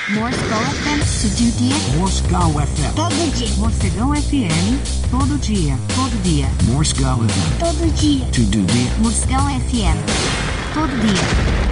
Morcegão FM, todo dia. Morcegão FM. Todo dia. Morcegão FM, todo dia, todo dia. Morcegão FM. Todo dia. Todo dia. Morcegão FM, todo dia.